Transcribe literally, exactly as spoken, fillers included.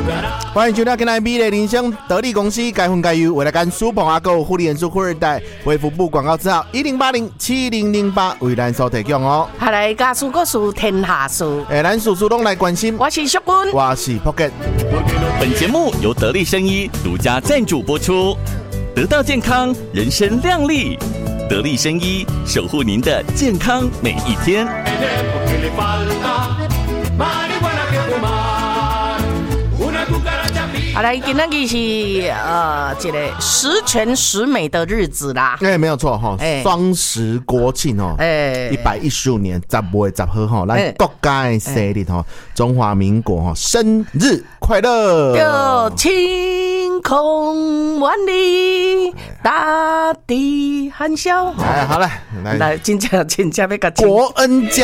欢迎收听今天美丽人生得力公司该分该优为了干苏鹏阿狗护理人数富二代为服务广告之后一零八零七零零八为咱所提供哦。 下来家事故事天下事， 诶，咱叔叔拢来关心。 我是淑君， 我是 Pocket。 本节目由得力生医独家赞助播出，得到健康，人生亮丽。得力生医守护您的健康每一天。 好来，今天是呃一个十全十美的日子啦。 哎、欸，没有错哈，双、欸、十国庆哦，哎，一百一十五年十月十号哈，咱国家的生日哈，中华民国哈，生日快乐！ 哟，晴空万里，大地含笑。 哎，好了，来， 来，真正真正要甲国恩家。